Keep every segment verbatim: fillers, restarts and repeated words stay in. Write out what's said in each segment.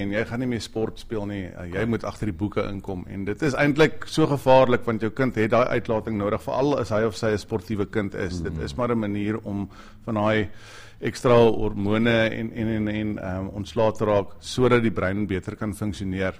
en jy gaan nie meer sport speel nie, jy moet agter die boeke inkom, en dit is eintlik so gevaarlik, want jou kind het daai uitlating nodig, veral as hy of sy 'n sportiewe kind is, mm. dit is maar 'n manier om van daai ekstra hormone en, en, en, en um, ontslae te raak, sodat die brein beter kan funksioneer.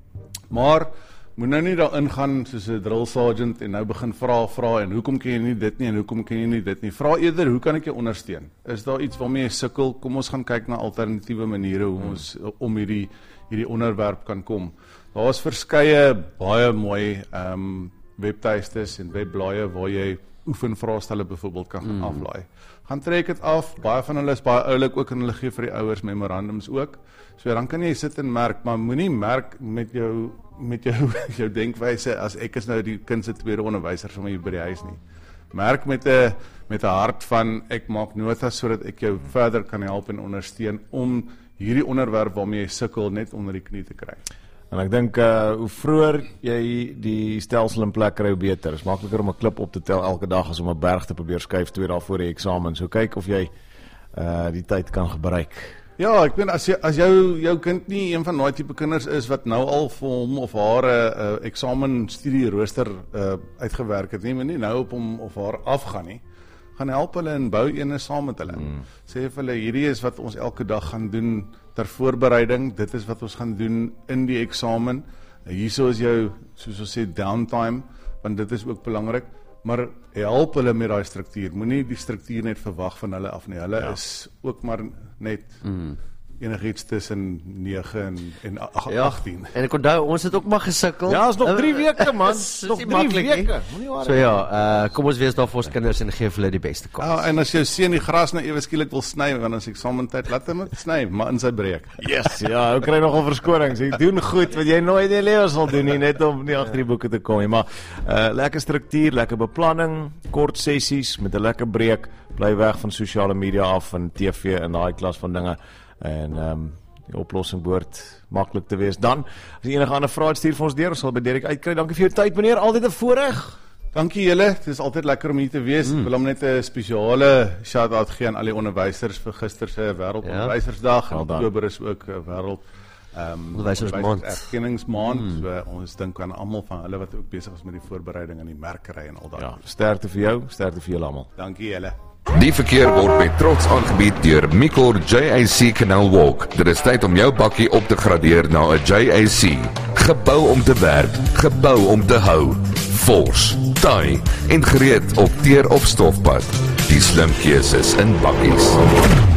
Maar, moet nou nie daar ingaan soos 'n drill sergeant en nou begin vra, vra en hoekom ken jy nie dit nie en hoekom ken jy nie dit nie. Vra eerder, hoe kan ek jou ondersteun? Is daar iets waarmee jy sukkel? Kom ons gaan kyk na alternatiewe maniere hoe ons om hierdie hierdie onderwerp kan kom. Daar is verskeie baie mooi um, webtuistes en webblaaie waar jy oefenvraestelle byvoorbeeld kan gaan mm. aflaai. Gaan trek dit af, baie van hulle is baie oulik ook en hulle gee vir die ouers memorandums ook. So dan kan jy sit en merk, maar moenie merk met jou met jou, jou denkwyse as ek is nou die kind se tweede onderwyser van my by die huis nie. Merk met 'n met 'n hart van ek maak notas sodat ek jou verder kan help en ondersteun om hierdie onderwerp waarmee jy sukkel net onder die knie te kry. En ek dink uh, hoe vroeër jy die stelsel in plek kry, hoe beter. Het is makliker om 'n klip op te tel elke dag as om 'n berg te probeer skuif twee dae voor die eksamen. So kyk of jy uh, die tyd kan gebruik. Ja, ek ben as jy, as jou jou kind nie een van daai tipe kinders is wat nou al vir hom of haar 'n uh, eksamen studie rooster uh, uitgewerk het nie, maar nie nou op hom of haar afgaan nie. Gaan help hulle en bou ene saam met hulle. Mm. Sê vir hulle hierdie is wat ons elke dag gaan doen ter voorbereiding, dit is wat ons gaan doen in die eksamen. Hierso is jou, soos ons sê, downtime, want dit is ook belangrik, maar help hulle met daai struktuur. Moenie die struktuur net verwag van hulle af nie. Hulle ja. is ook maar net mm. enigiets tussen nege en, en agtien. En ek onthou, ons het ook maar gesukkel. Ja, is nog drie weke, man. nog drie makkelijk, weke. So ja, uh, kom ons wees daar vir ons kinders en gee vir hulle die beste kans. Ja, en as jou seun die gras nou ewe skielik wil sny, want ons eksamentyd, laat hom dit sny, maar in sy breek. Yes, ja, ek kry nogal verskonings. Jy doen goed, wat jy nooit in die lewe sal doen nie, net om nie agter die boeke te kom nie. Maar uh, lekker struktuur, lekker beplanning, kort sessies met 'n lekker breek, bly weg van sosiale media af en T V en daai klas van dinge. En um, die oplossing behoort maklik te wees. Dan, as jy enige ander vrae stuur vir ons deur, ons sal by Derek uitkry. Dankie vir jou tyd, meneer, altyd 'n voorreg. Dankie julle, het is altyd lekker om hier te wees. Mm. Ek wil hom net 'n spesiale shout-out gee aan al die onderwysers vir gister se wêreldonderwysersdag. Ja. Oktober is ook 'n wêreld um, onderwysersmaand. Erkenningsmaand. Mm. So, ons dink aan almal van hulle wat ook besig is met die voorbereiding en die merkery en al daai. Ja, sterkte vir jou, sterkte vir julle almal. Dankie julle. Die verkeer word met trots aangebied deur Mikor J A C Canal Walk. Dit is tyd om jou bakkie op te gradeer na 'n J A C. Gebou om te werk, gebou om te hou. Vors, taai en gereed op teer of stofpad. Die slim keuses in bakkies.